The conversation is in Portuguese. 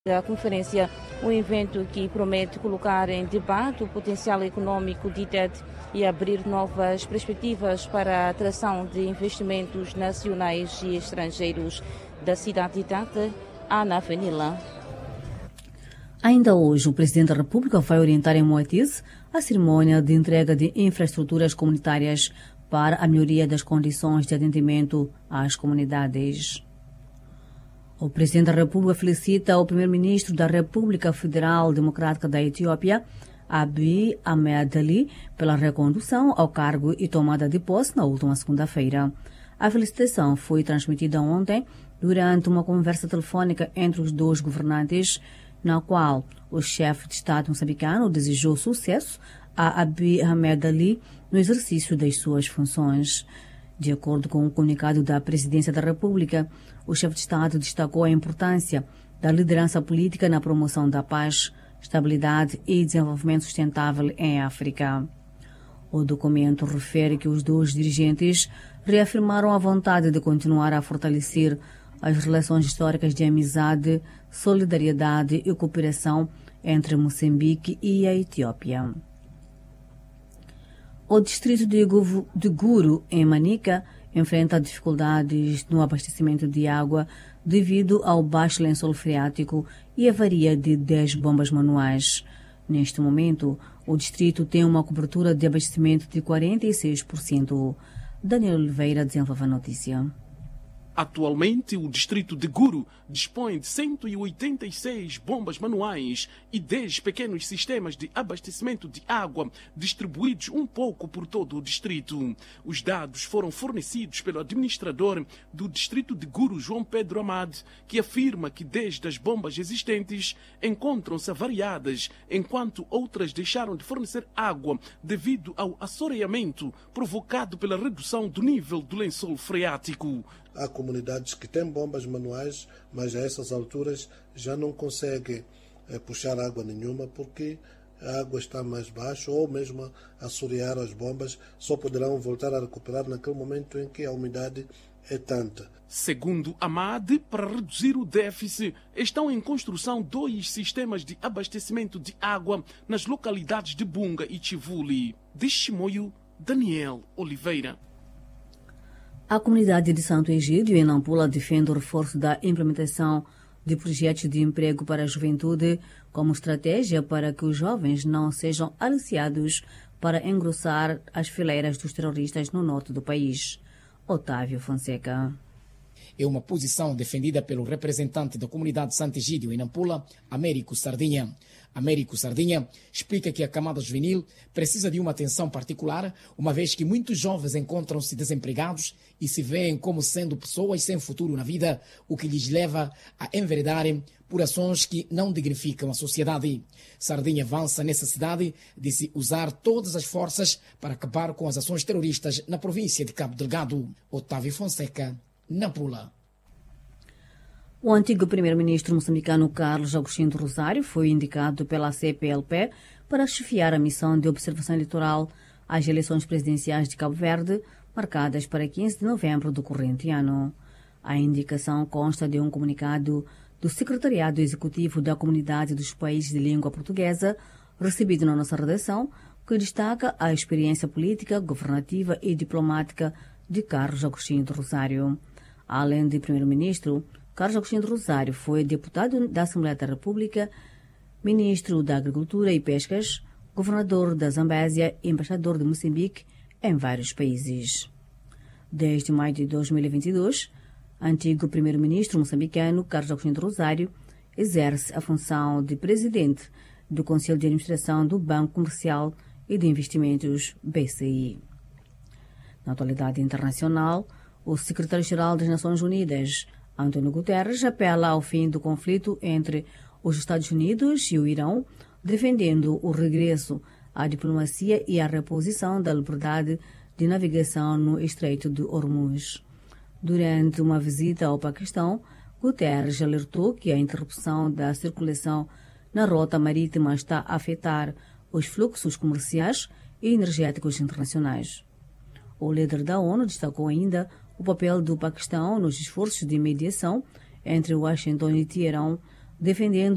A conferência, um evento que promete colocar em debate o potencial econômico de Tete e abrir novas perspectivas para a atração de investimentos nacionais e estrangeiros. Da cidade de Tete, Ana Vanilla. Ainda hoje, o Presidente da República vai orientar em Moatize a cerimônia de entrega de infraestruturas comunitárias para a melhoria das condições de atendimento às comunidades. O Presidente da República felicita o Primeiro-Ministro da República Federal Democrática da Etiópia, Abiy Ahmed Ali, pela recondução ao cargo e tomada de posse na última segunda-feira. A felicitação foi transmitida ontem durante uma conversa telefônica entre os dois governantes, na qual o chefe de Estado moçambicano desejou sucesso a Abiy Ahmed Ali no exercício das suas funções. De acordo com o comunicado da Presidência da República, o chefe de Estado destacou a importância da liderança política na promoção da paz, estabilidade e desenvolvimento sustentável em África. O documento refere que os dois dirigentes reafirmaram a vontade de continuar a fortalecer as relações históricas de amizade, solidariedade e cooperação entre Moçambique e a Etiópia. O distrito de Guru, em Manica, enfrenta dificuldades no abastecimento de água devido ao baixo lençol freático e avaria de 10 bombas manuais. Neste momento, o distrito tem uma cobertura de abastecimento de 46%. Daniel Oliveira desenvolve a notícia. Atualmente, o distrito de Guru dispõe de 186 bombas manuais e 10 pequenos sistemas de abastecimento de água distribuídos um pouco por todo o distrito. Os dados foram fornecidos pelo administrador do distrito de Guru, João Pedro Amad, que afirma que 10 das bombas existentes encontram-se avariadas, enquanto outras deixaram de fornecer água devido ao assoreamento provocado pela redução do nível do lençol freático. Há comunidades que têm bombas manuais, mas a essas alturas já não conseguem puxar água nenhuma porque a água está mais baixa ou mesmo a assorear as bombas só poderão voltar a recuperar naquele momento em que a umidade é tanta. Segundo Amad, para reduzir o déficit, estão em construção 2 sistemas de abastecimento de água nas localidades de Bunga e Chivuli. De Chimoio, Daniel Oliveira. A comunidade de Santo Egídio, em Nampula, defende o reforço da implementação de projetos de emprego para a juventude como estratégia para que os jovens não sejam aliciados para engrossar as fileiras dos terroristas no norte do país. Otávio Fonseca. É uma posição defendida pelo representante da comunidade de Santo Egídio, em Nampula, Américo Sardinha. Américo Sardinha explica que a camada juvenil precisa de uma atenção particular, uma vez que muitos jovens encontram-se desempregados e se veem como sendo pessoas sem futuro na vida, o que lhes leva a enveredarem por ações que não dignificam a sociedade. Sardinha avança a necessidade de se usar todas as forças para acabar com as ações terroristas na província de Cabo Delgado. Otávio Fonseca, Nampula. O antigo primeiro-ministro moçambicano Carlos Agostinho do Rosário foi indicado pela CPLP para chefiar a missão de observação eleitoral às eleições presidenciais de Cabo Verde, marcadas para 15 de novembro do corrente ano. A indicação consta de um comunicado do Secretariado Executivo da Comunidade dos Países de Língua Portuguesa, recebido na nossa redação, que destaca a experiência política, governativa e diplomática de Carlos Agostinho do Rosário. Além de primeiro-ministro, Carlos Agostinho do Rosário foi deputado da Assembleia da República, ministro da Agricultura e Pescas, governador da Zambésia e embaixador de Moçambique em vários países. Desde maio de 2022, antigo primeiro-ministro moçambicano Carlos Agostinho do Rosário exerce a função de presidente do Conselho de Administração do Banco Comercial e de Investimentos BCI. Na atualidade internacional, o secretário-geral das Nações Unidas, António Guterres, apela ao fim do conflito entre os Estados Unidos e o Irão, defendendo o regresso à diplomacia e à reposição da liberdade de navegação no Estreito de Hormuz. Durante uma visita ao Paquistão, Guterres alertou que a interrupção da circulação na rota marítima está a afetar os fluxos comerciais e energéticos internacionais. O líder da ONU destacou ainda o papel do Paquistão nos esforços de mediação entre Washington e Teherão, defendendo